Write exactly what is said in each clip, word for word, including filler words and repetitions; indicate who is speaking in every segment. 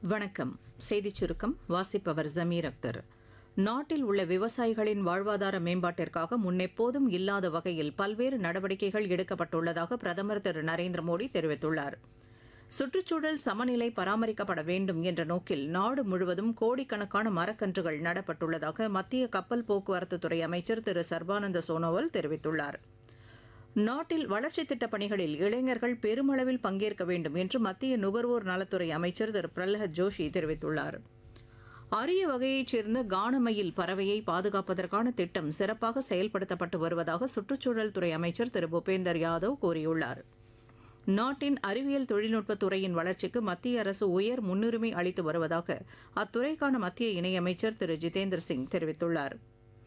Speaker 1: வணக்கம். செய்திச் சுருக்கம் வாசிப்பவர் ஜமீர் அக்தர். நாட்டில் உள்ள விவசாயிகளின் வாழ்வாதார மேம்பாட்டிற்காக முன்னெப்போதும் இல்லாத வகையில் பல்வேறு நடவடிக்கைகள் எடுக்கப்பட்டுள்ளதாக பிரதமர் திரு நரேந்திர மோடி தெரிவித்துள்ளார். சுற்றுச்சூழல் சமநிலை பராமரிக்கப்பட வேண்டும் என்ற நோக்கில் நாடு முழுவதும் கோடிக்கணக்கான மரக்கன்றுகள் நடப்பட்டுள்ளதாக மத்திய கப்பல் போக்குவரத்துத்துறை அமைச்சர் திரு சர்பானந்த சோனோவால் தெரிவித்துள்ளார். நாட்டில் வளர்ச்சித் திட்டப் பணிகளில் இளைஞர்கள் பெருமளவில் பங்கேற்க வேண்டும் என்று மத்திய நுகர்வோர் நலத்துறை அமைச்சர் திரு பிரல்ஹத் ஜோஷி தெரிவித்துள்ளார். அரிய வகையைச் சேர்ந்த கானமயில் பறவையை பாதுகாப்பதற்கான திட்டம் சிறப்பாக செயல்படுத்தப்பட்டு வருவதாக சுற்றுச்சூழல் துறை அமைச்சர் திரு பூபேந்தர் யாதவ் கூறியுள்ளார். நாட்டின் அறிவியல் தொழில்நுட்பத் துறையின் வளர்ச்சிக்கு மத்திய அரசு உயர் முன்னுரிமை அளித்து வருவதாக அத்துறைக்கான மத்திய இணையமைச்சர் திரு ஜிதேந்திர சிங் தெரிவித்துள்ளார்.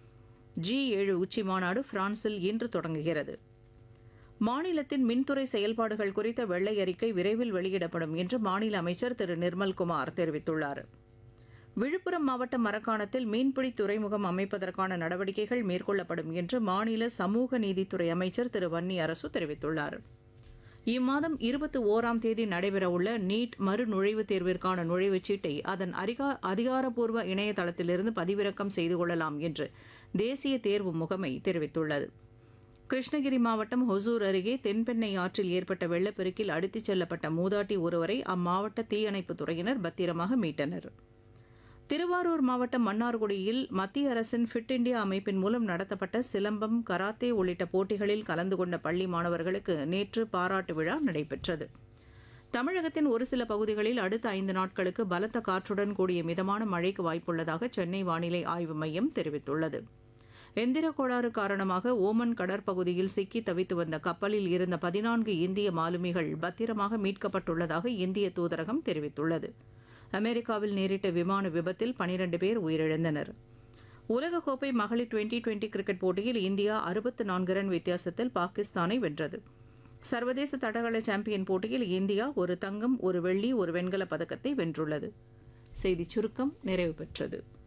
Speaker 1: ஜி ஏழு உச்சி மாநாடு பிரான்சில் இன்று தொடங்குகிறது. மாநிலத்தின் மின்துறை செயல்பாடுகள் குறித்த வெள்ளை அறிக்கை விரைவில் வெளியிடப்படும் என்று மாநில அமைச்சர் திரு நிர்மல்குமார் தெரிவித்துள்ளார். விழுப்புரம் மாவட்டம் மரக்காணத்தில் மீன்பிடி துறைமுகம் அமைப்பதற்கான நடவடிக்கைகள் மேற்கொள்ளப்படும் என்று மாநில சமூக நீதித்துறை அமைச்சர் திரு வன்னி அரசு தெரிவித்துள்ளார். இம்மாதம் இருபத்தி ஓராம் தேதி நடைபெறவுள்ள நீட் மறு நுழைவுத் தேர்விற்கான நுழைவுச் சீட்டை அதன் அதிகாரப்பூர்வ இணையதளத்திலிருந்து பதிவிறக்கம் செய்து கொள்ளலாம் என்று தேசிய தேர்வு முகமை தெரிவித்துள்ளது. கிருஷ்ணகிரி மாவட்டம் ஹொசூர் அருகே தென்பெண்ணை ஆற்றில் ஏற்பட்ட வெள்ளப்பெருக்கில் அடித்துச் செல்லப்பட்ட மூதாட்டி ஒருவரை அம்மாவட்ட தீயணைப்புத் துறையினர் பத்திரமாக மீட்டனர். திருவாரூர் மாவட்டம் மன்னார்குடியில் மத்திய அரசின் ஃபிட் இண்டியா அமைப்பின் மூலம் நடத்தப்பட்ட சிலம்பம், கராத்தே உள்ளிட்ட போட்டிகளில் கலந்து கொண்ட பள்ளி மாணவர்களுக்கு நேற்று பாராட்டு விழா நடைபெற்றது. தமிழகத்தின் ஒரு சில பகுதிகளில் அடுத்த ஐந்து நாட்களுக்கு பலத்த காற்றுடன் கூடிய மிதமான மழைக்கு வாய்ப்புள்ளதாக சென்னை வானிலை ஆய்வு மையம் தெரிவித்துள்ளது. எந்திர கோளாறு காரணமாக ஓமன் கடற்பகுதியில் சிக்கி தவித்து வந்த கப்பலில் இருந்த பதினான்கு இந்திய மாலுமிகள் பத்திரமாக மீட்கப்பட்டுள்ளதாக இந்திய தூதரகம் தெரிவித்துள்ளது. அமெரிக்காவில் நேரிட்ட விமான விபத்தில் பனிரண்டு பேர் உயிரிழந்தனர். உலகக்கோப்பை மகளிர் டுவெண்டி டுவெண்டி கிரிக்கெட் போட்டியில் இந்தியா அறுபத்து நான்கு ரன் வித்தியாசத்தில் பாகிஸ்தானை வென்றது. சர்வதேச தடகள சாம்பியன் போட்டியில் இந்தியா ஒரு தங்கம், ஒரு வெள்ளி, ஒரு வெண்கலப் பதக்கத்தை வென்றுள்ளது. செய்திச் சுருக்கம் நிறைவு பெற்றது.